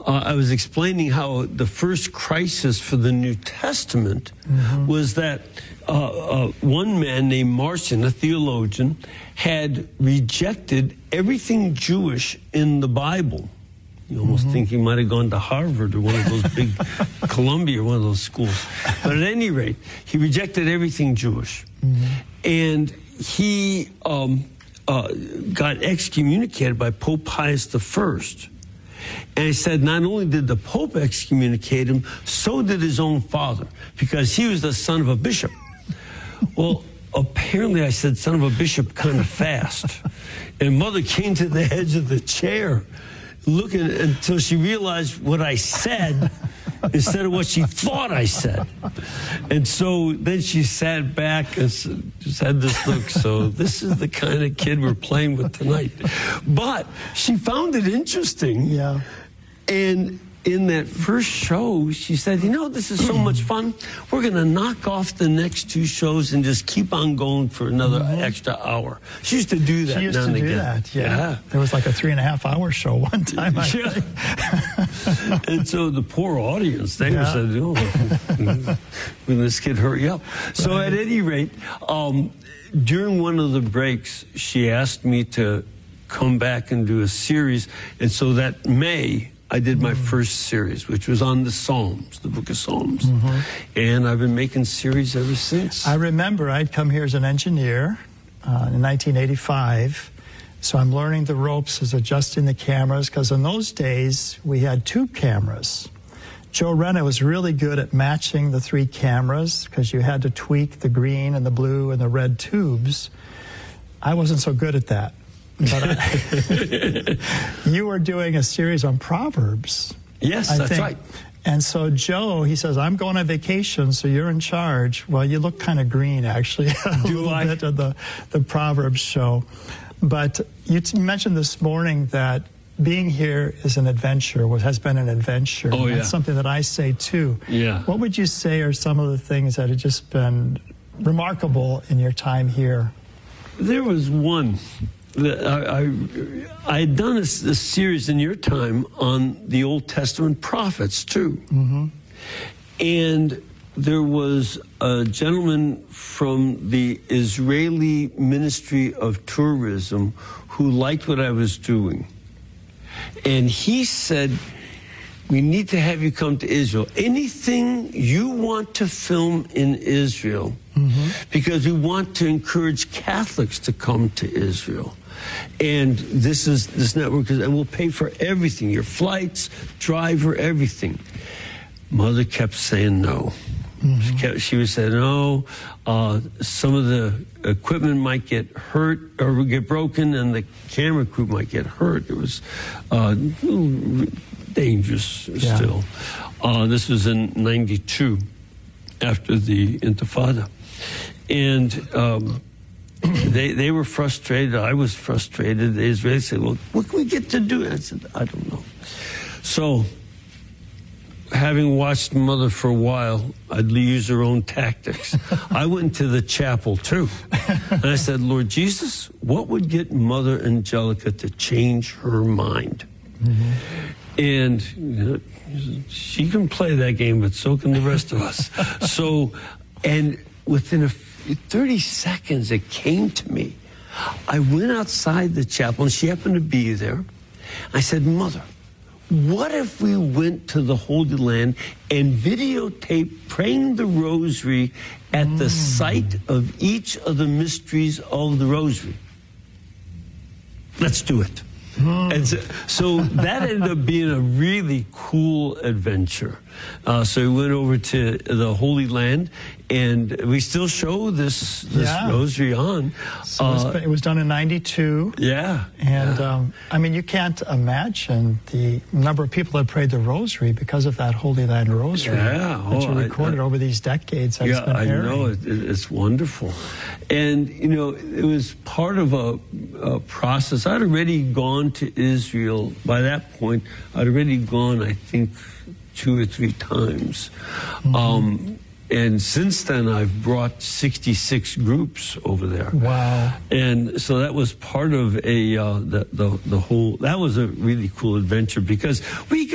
I was explaining how the first crisis for the New Testament was that one man named Marcion, a theologian, had rejected everything Jewish in the Bible. You almost think he might have gone to Harvard or one of those big, Columbia, one of those schools. But at any rate, he rejected everything Jewish. And he got excommunicated by Pope Pius I. And he said not only did the Pope excommunicate him, so did his own father, because he was the son of a bishop. Well, apparently I said son of a bishop kind of fast. And Mother came to the edge of the chair, looking until she realized what I said instead of what she thought I said. And so then she sat back and just had this look. So this is the kind of kid we're playing with tonight. But she found it interesting. Yeah. And in that first show, she said, you know, this is so much fun. We're going to knock off the next two shows and just keep on going for another extra hour. She used to do that. She used to do that, yeah. There was like a 3.5-hour show one time, I think. And so the poor audience, they said, oh, will this kid hurry up? So at any rate, during one of the breaks, she asked me to come back and do a series. And so that May, I did my first series, which was on the Psalms, the book of Psalms. And I've been making series ever since. I remember I'd come here as an engineer in 1985. So I'm learning the ropes as adjusting the cameras, because in those days we had 2 cameras. Joe Renna was really good at matching the 3 cameras, because you had to tweak the green and the blue and the red tubes. I wasn't so good at that. But you were doing a series on Proverbs. Yes, that's right. And so Joe, he says, I'm going on vacation, so you're in charge. Well, you look kind of green, actually, a little bit of the Proverbs show. But you mentioned this morning that being here is an adventure, has been an adventure. Oh, yeah. That's something that I say, too. Yeah. What would you say are some of the things that have just been remarkable in your time here? There was one. I had done a series in your time on the Old Testament prophets, too. And there was a gentleman from the Israeli Ministry of Tourism who liked what I was doing. And he said, we need to have you come to Israel. Anything you want to film in Israel, because we want to encourage Catholics to come to Israel. And this network, and we'll pay for everything, your flights, driver, everything. Mother kept saying no. She would say, no, some of the equipment might get hurt or get broken, and the camera crew might get hurt. It was dangerous still. This was in '92, after the Intifada. And they were frustrated. I was frustrated. The Israelis said, well, what can we get to do? I said, I don't know. So, having watched Mother for a while, I'd use her own tactics. I went to the chapel, too. And I said, Lord Jesus, what would get Mother Angelica to change her mind? And she can play that game, but so can the rest of us. So, and within 30 seconds, it came to me. I went outside the chapel, and she happened to be there. I said, Mother, what if we went to the Holy Land and videotaped praying the rosary at the site of each of the mysteries of the rosary? Let's do it. And so that ended up being a really cool adventure. So we went over to the Holy Land, and we still show this rosary on. So it was done in '92. Yeah. And I mean, you can't imagine the number of people that prayed the rosary because of that Holy Land rosary that you recorded over these decades. That's been I know. It's wonderful. And, you know, it was part of a process. I'd already gone to Israel. By that point, I'd already gone, I think, 2 or 3 times. And since then, I've brought 66 groups over there. Wow. And so that was part of the whole, that was a really cool adventure, because we